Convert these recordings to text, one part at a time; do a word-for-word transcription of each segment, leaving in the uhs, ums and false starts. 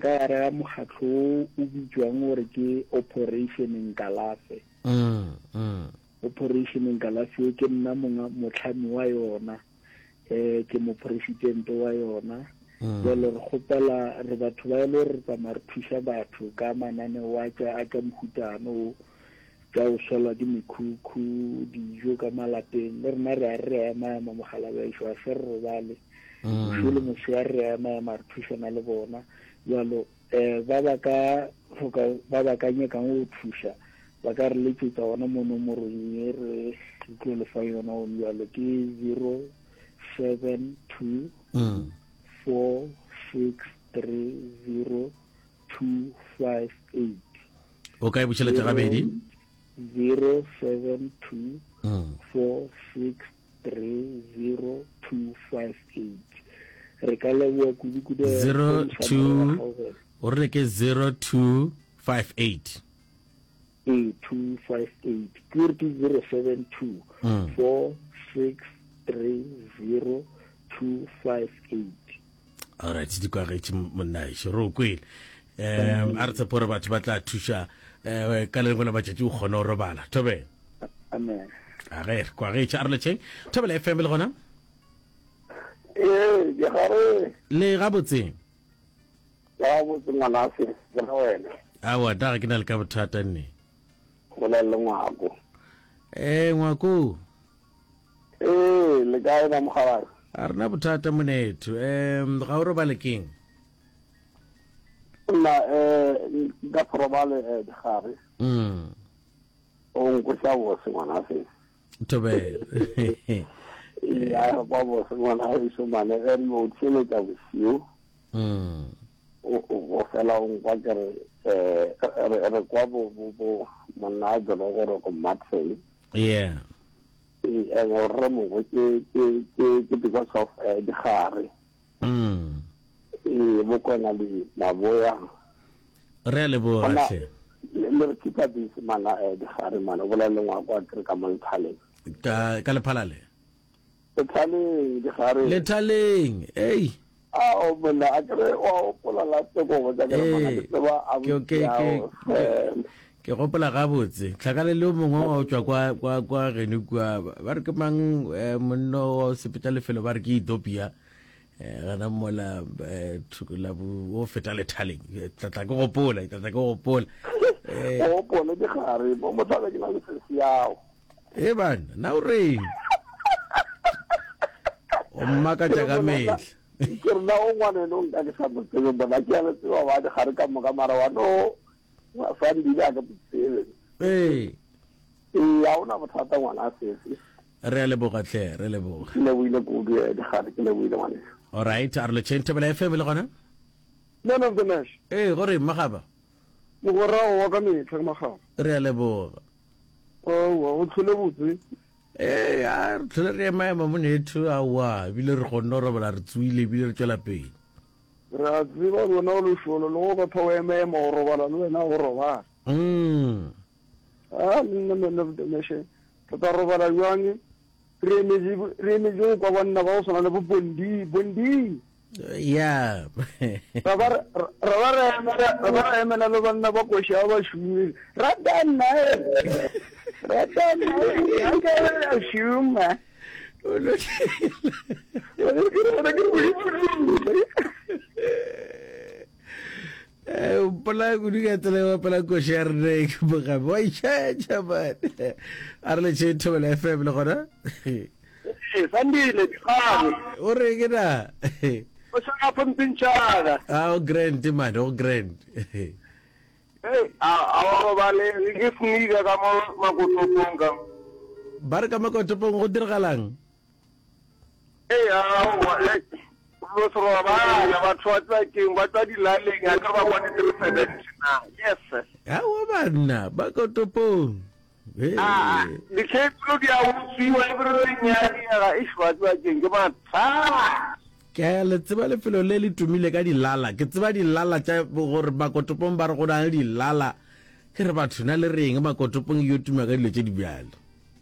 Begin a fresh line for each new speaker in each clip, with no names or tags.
ka re mokgatlo o bitswang gore ke Operation Nkalafe.
mm mm
Operation Nkalafe ke nna monga motlhami wa yona, eh ke mo president wa yona. Jalo re gopela re batho ba ile re tsamaya re thusa batho ka manane wa tsa a ka mohutano ja o sola di mekhukhu dijo ka malapeng le rena re a re ema mo mogala ba isho a ferro bale shule mo se re ema ma re thusana le bona. Jalo eh ba ba ka ba ba ka nyeka go thusa ba ka re letsetsa ona mo nomorong e re ke le fa yona o jalo ke zero seven two four six three zero two five eight.
Okay, bucheletsa ga bedi
zero seven two four six three zero two five eight. Re ka leboa kudu kudu
zero two o re ke zero two five eight
eight two five eight. Ke zero seven two four six three zero two five eight.
Alright, di kwa re monna shiro kwele um a re tsepore batho ba tla thusha eh ka le bona ba tšetše o kgona o robala Tobe.
Amen.
A re kwa re tša re tšeng Tobe le F M le gona
eh ya gare
le ga botse
ya botse ngwana se ga wena
a wa da ke na le ka bothata nne
go la le ngwako
eh ngwako
eh le ga ena mogala
a rena bothata monetho um ga o robale keng
na eh ga probable eh gare
mm
o go sa bo se ngwana se
Tobe
ya ba bo se ngwana se so mane e mo tsile ka bosiu
mm
o o fela un kwa kere eh re kwa bo bo monna ga lo go ko matse
yeah
e go re mo ke ke ke because of the gare
mm
e mo kona le la boya
re le bo atle
le re kita di mana e di gare mana bola le ngwa kwa tre ka mo thale
ka ka le phalale
le thale di gare
le thaleng ei
a o bona a kre o pola la teko go ja mana le ba a
ke ke ke gopola ga botse tlhakale le mongwe wa o tswa kwa kwa kwa gene kwa ba re ke mang monno hospital felo ba re ke Ethiopia eh gana mola thukula bo o feta le thaleng tlatla ke gopola tlatla ke gopola
eh o pola di gare mo motho ke na le sesiao
e bana na o re o mmaka jaga mehle
ke rena o ngwane no nka ke sa botsebe bona ke ala tsewa ba di gare ka moka mara wa no wa fa di ga ka botsebe
eh
ya ona bothata ngwana se se
re le bogatle re le boga
le buile go di gare ke le buile ngwana.
All right, are le chente bela F M le gona
no no the
eh gore magaba
mo gora o ka metla magaba
re le boga
o o tshole botse
eh ya tshole re ma mo monetho a wa bile re gonna re bala re tsuile bile re tswela pele
ra tsiba bona o le sholo lo go thoe me mo robala le wena go robala
mm
ah nna nna the meshe ta robala yane re me re me jo kwa bana ba o sona le bondi bondi
yeah
ra ba ra ba re ra ba re me na le bana ba ko sha ba shu ra dana ra dana ya ka shuma
eh pala go di ga tele wa pala ko share re ke boga boy cha cha ba are le chente bela F M le gona
eh sandile khare
o re ke na
o sa ka mpinchana
ah o grand man o grand
eh a a ba le ke funiga ka mo makotoponga
barka makotopong go dirgalang
eh a wa lo so ba la ba tswa ke ba tsa di laleng ya ka ba bona three seventy na yes
ha wa bana bakotopong eh
ah di khetlo dia o siwa everything ya ya ishwa tswa ke ke ba tsa
ke le tseba le felo le le tumile ka dilala ke tseba dilala tsa gore bakotopong ba re go na le dilala ke re batho na le reng bakotopong yo tuma ka dilo tse di bjalo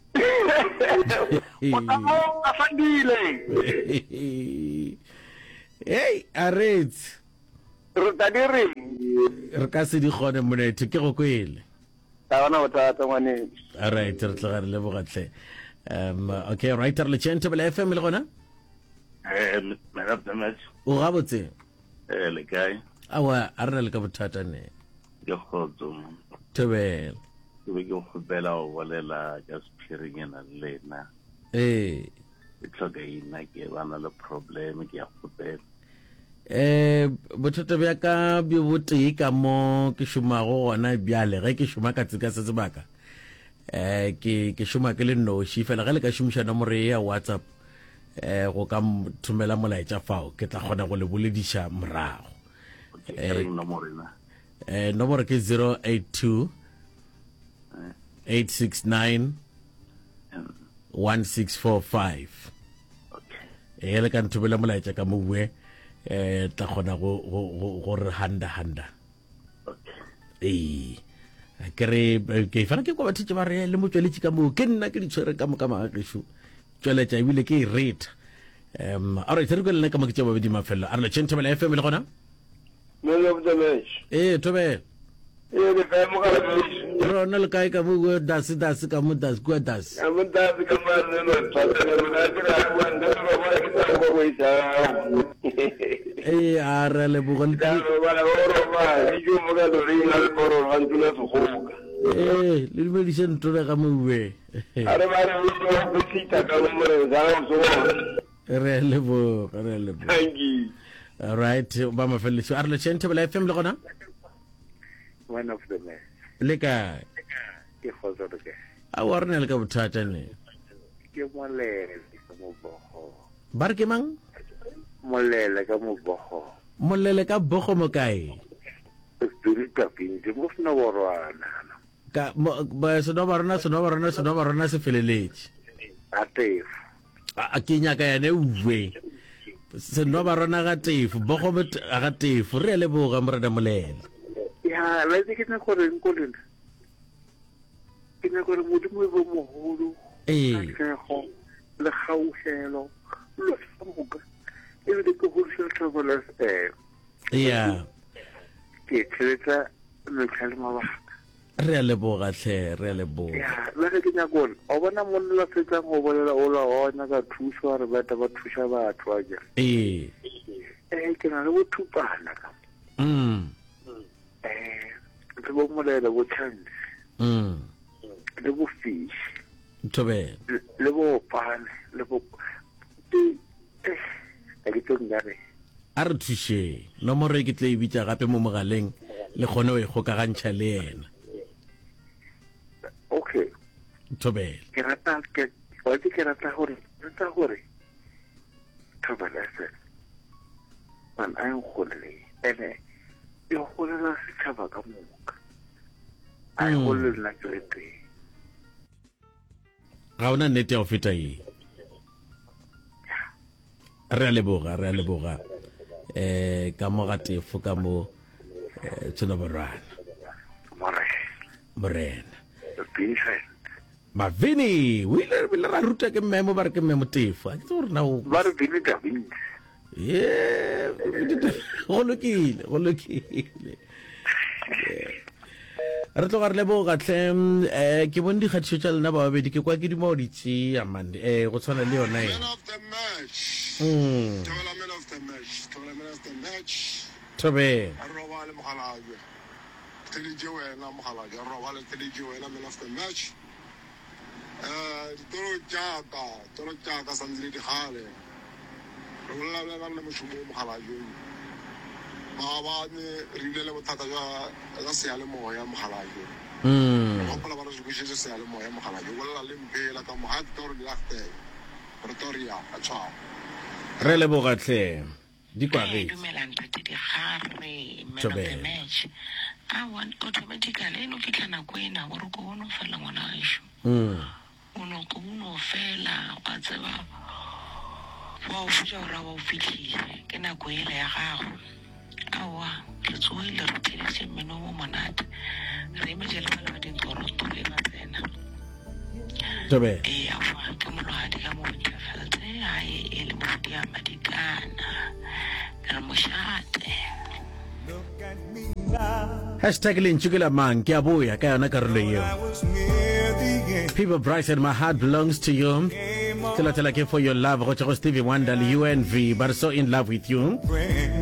o afandile
hey arets
re ta di re
re ka se di gone monete ke go kwele
ta bona bothata ngwane
all right re tla re le bogatle um okay right re le chente bele F M le gona
eh man of the match
o ga botse
eh le kae
awa a re le ka bothata ne
ke khotso
tebel
ke be ke go bela o bolela ka spiring ena lena
eh
ke tloga ina ke bana le problem ke ya go bela
eh bothata bja ka bi botee ka mo ke shumago gona bjale ge ke šoma ka tsika se sebaka eh ke ke šoma ke le noši fela ge le ka šomiša nomoro ya WhatsApp eh go ka thumela molaetša fao ke tla kgona go le bolediša morago
eh nomoro ena
eh nomoro ke zero eight two eight six nine one six four five
okay
eh le ka nthumela molaetša ka mo bue eh tla kgona go go re handa handa
okay
eh ke re ke fana ke kwa batho ba re le motsweletši ka mo ke nna ke di tshwere ka mo ka magesho tsweletša ebile ke e rate um all right re go le ka mo ke tšwa bobedi mafelo a re le chente bele F M le gona
man of the match
eh tobe
eh le fa mo ka le
rona le kae ka mo go das das ka mo das go das
a mo ta ka ma le no tsaka le na ke ra go nda ro ba ke ta go go isa
eh a re le bo le
ka ro ba ro ro ba di ju mo ka lo ri na le ro ba ntula go go
eh le medicine to ka mo bue
are ba re go go tsita ka mo re za go
re le bo re le bo
thank you
all right ba mafelo a re le chente bele F M le gona
one of the men
le ka
ke khozo ke
a warne le ka bothata ne
ke molele ka mo bogo
bar ke mang
molele ka mo bogo
molele ka bogo mo kae
spirita pinje mo fna borwana
ka ba se no barona se no barona se no barona se feleletse
atef
a kinya ka ene uwe se no barona ga tefu bogo ga tefu re le boga morada molele
ya la ke na gore nkolena ke na gore modimo bo moholo
eh
ke go le gauhelo lo samuka e be ke go se travel eh
ya
ke tletsa le kalma ba
re le boga tle re le boga
ya la ke nya gone o bona monna fetsa go bolela o la ona ka thuso re bata ba thusa batho a ja
eh
eh ke na le bothupana ka
mm
eh ke bo molela bo chance
mm
le bo fish
tobe
le bo pane le bo eh ke tlo ngare
a re thushe nomoro e ke tle e bitsa gape mo mogaleng le gone o e gokagantšha le yena
okay
tobel
ke rata ke wa ke rata gore rata gore tobel ese man a en golle ene yo golle la se tshaba ka moka a e golle la tswete
ga ona nnete ya go feta e re a leboga re a leboga eh ka mo ga tefo ka mo tsona borwana
morena
morena
Vincent
Mavini we le ra ruta ke memo ba re ke memo tefo a ke tsore na o
ba re bile ka bile
yeah go lokile go lokile re tlo ga re leboga tle eh ke bone di kgatšo tša lena ba babedi ke kwa ke di mo di tšea man eh go tshwana le yona e
Man of the match.
mm
Tournament of the match. Tournament of the match.
tobe
Arroba le Mohalaje. Telije wena Mohalaje. Arroba le telije wena man of the match. Eh, toro tjaka, toro tjaka sanzile di khale. Re bolela le bana moshomo Mohalaje. Ba ba ne rile le bothata jwa ga se le moya Mohalaje.
mm
Hopola ba re go se se le moya Mohalaje. Bolela le mpela ka mo hat toro di lafte. Pretoria, a ciao.
re leboga tle di kwa ge
dumelang tate di gare man of
Tobe.
the match a one automatically no fitla nako ena gore ko ono fela ngwana gaešo
mm
ono ko ono fela wa tseba wa o fuja gore wa o fitlhile ke nako ele ya gago awa re tsogile re theleditše mmino mo monate re emetse lefela ba dintoroto le ba tsena
tobe
e afa ke molwadi ka mo botlafeletse gae e le mofodi ya madikana ka re mošate
Hashtag Linchukila man, Kiabuya, Kayana Karleo. People Bryce and my heart belongs to you. Tell her for your love, Roger Stevie Wonder, U N V, but so in love with you.